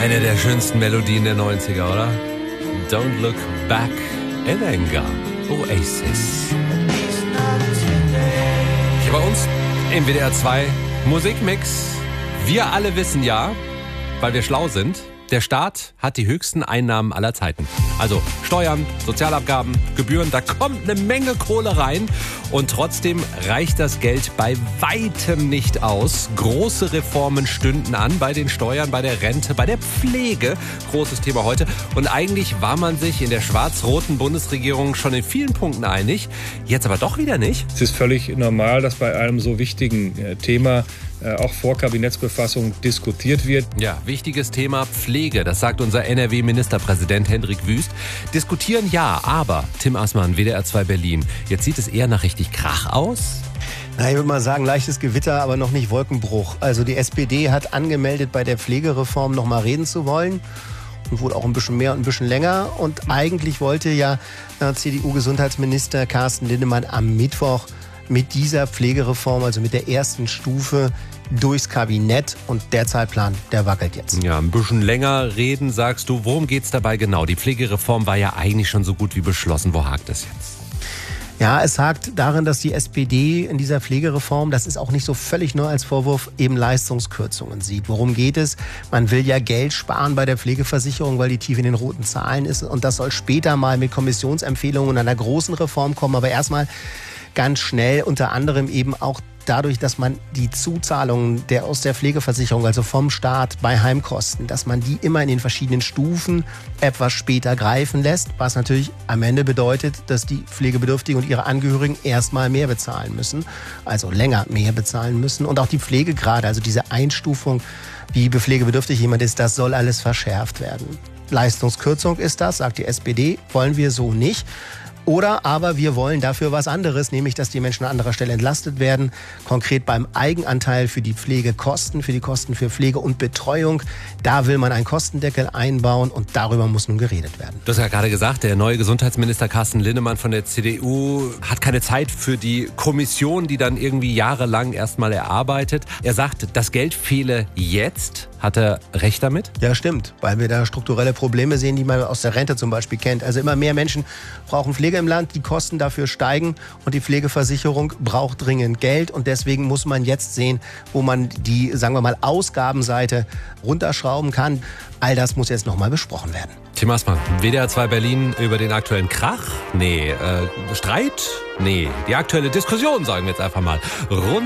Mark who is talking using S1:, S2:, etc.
S1: Eine der schönsten Melodien der 90er, oder? Don't Look Back in Anger. Oasis. Hier bei uns im WDR 2 Musikmix. Wir alle wissen ja, weil wir schlau sind, der Staat hat die höchsten Einnahmen aller Zeiten. Also Steuern, Sozialabgaben, Gebühren, da kommt eine Menge Kohle rein. Und trotzdem reicht das Geld bei weitem nicht aus. Große Reformen stünden an bei den Steuern, bei der Rente, bei der Pflege. Großes Thema heute. Und eigentlich war man sich in der schwarz-roten Bundesregierung schon in vielen Punkten einig. Jetzt aber doch wieder nicht.
S2: Es ist völlig normal, dass bei einem so wichtigen Thema auch vor Kabinettsbefassung diskutiert wird.
S1: Ja, wichtiges Thema Pflege, das sagt unser NRW-Ministerpräsident Hendrik Wüst. Diskutieren ja, aber Tim Assmann, WDR 2 Berlin, jetzt sieht es eher nach richtig Krach aus?
S3: Na, ich würde mal sagen, leichtes Gewitter, aber noch nicht Wolkenbruch. Also die SPD hat angemeldet, bei der Pflegereform noch mal reden zu wollen. Und wohl auch ein bisschen mehr und ein bisschen länger. Und eigentlich wollte ja CDU-Gesundheitsminister Carsten Linnemann am Mittwoch mit dieser Pflegereform, also mit der ersten Stufe, durchs Kabinett. Und der Zeitplan, der wackelt jetzt.
S1: Ja, ein bisschen länger reden, sagst du. Worum geht's dabei genau? Die Pflegereform war ja eigentlich schon so gut wie beschlossen. Wo hakt es jetzt?
S3: Ja, es hakt darin, dass die SPD in dieser Pflegereform, das ist auch nicht so völlig neu als Vorwurf, eben Leistungskürzungen sieht. Worum geht es? Man will ja Geld sparen bei der Pflegeversicherung, weil die tief in den roten Zahlen ist. Und das soll später mal mit Kommissionsempfehlungen und einer großen Reform kommen. Aber erstmal ganz schnell, unter anderem eben auch dadurch, dass man die Zuzahlungen aus der Pflegeversicherung, also vom Staat bei Heimkosten, dass man die immer in den verschiedenen Stufen etwas später greifen lässt, was natürlich am Ende bedeutet, dass die Pflegebedürftigen und ihre Angehörigen erstmal mehr bezahlen müssen, also länger mehr bezahlen müssen. Und auch die Pflegegrade, also diese Einstufung, wie pflegebedürftig jemand ist, das soll alles verschärft werden. Leistungskürzung ist das, sagt die SPD, wollen wir so nicht. Oder aber wir wollen dafür was anderes, nämlich dass die Menschen an anderer Stelle entlastet werden. Konkret beim Eigenanteil für die Pflegekosten, für die Kosten für Pflege und Betreuung. Da will man einen Kostendeckel einbauen und darüber muss nun geredet werden.
S1: Du hast ja gerade gesagt, der neue Gesundheitsminister Carsten Linnemann von der CDU hat keine Zeit für die Kommission, die dann irgendwie jahrelang erstmal erarbeitet. Er sagt, das Geld fehle jetzt. Hat er recht damit?
S3: Ja, stimmt, weil wir da strukturelle Probleme sehen, die man aus der Rente zum Beispiel kennt. Also immer mehr Menschen brauchen Pflege im Land, die Kosten dafür steigen und die Pflegeversicherung braucht dringend Geld. Und deswegen muss man jetzt sehen, wo man die, sagen wir mal, Ausgabenseite runterschrauben kann. All das muss jetzt nochmal besprochen werden.
S1: Tim Assmann, WDR 2 Berlin über den aktuellen Krach? Nee, Streit? Nee, die aktuelle Diskussion, sagen wir jetzt einfach mal.